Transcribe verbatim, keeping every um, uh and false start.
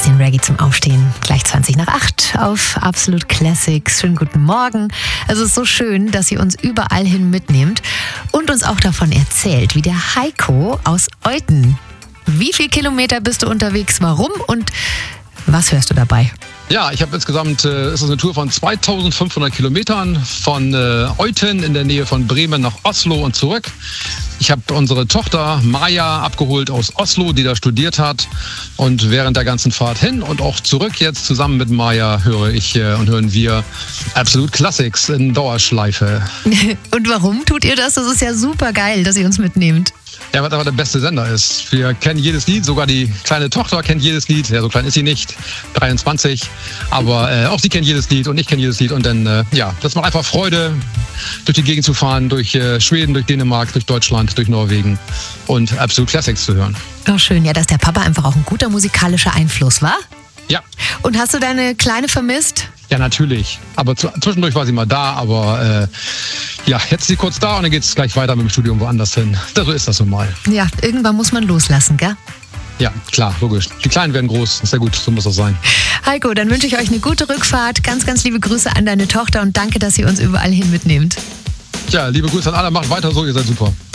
bisschen Reggae zum Aufstehen. Gleich zwanzig nach acht auf Absolute Classics. Schönen guten Morgen. Es ist so schön, dass ihr uns überall hin mitnehmt und uns auch davon erzählt, wie der Heiko aus Euthen. Wie viel Kilometer bist du unterwegs? Warum? Und was hörst du dabei? Ja, ich habe insgesamt, äh, ist es eine Tour von zweitausendfünfhundert Kilometern von äh, Euthen in der Nähe von Bremen nach Oslo und zurück. Ich habe unsere Tochter Maja abgeholt aus Oslo, die da studiert hat. Und während der ganzen Fahrt hin und auch zurück jetzt zusammen mit Maja höre ich äh, und hören wir Absolute Classics in Dauerschleife. Und warum tut ihr das? Das ist ja super geil, dass ihr uns mitnehmt. Ja, was aber der beste Sender ist. Wir kennen jedes Lied, sogar die kleine Tochter kennt jedes Lied. Ja, so klein ist sie nicht, dreiundzwanzig. Aber äh, auch sie kennt jedes Lied und ich kenne jedes Lied. Und dann, äh, ja, das macht einfach Freude, durch die Gegend zu fahren, durch äh, Schweden, durch Dänemark, durch Deutschland, durch Norwegen und Absolute Classics zu hören. Oh, schön. Ja, dass der Papa einfach auch ein guter musikalischer Einfluss war. Ja. Und hast du deine Kleine vermisst? Ja, natürlich. Aber zu, zwischendurch war sie mal da, aber äh, ja, jetzt ist sie kurz da und dann geht es gleich weiter mit dem Studium woanders hin. Da, so ist das nun mal. Ja, irgendwann muss man loslassen, gell? Ja, klar, logisch. Die Kleinen werden groß, ist ja gut, so muss das sein. Heiko, dann wünsche ich euch eine gute Rückfahrt. Ganz, ganz liebe Grüße an deine Tochter und danke, dass ihr uns überall hin mitnehmt. Ja, liebe Grüße an alle, macht weiter so, ihr seid super.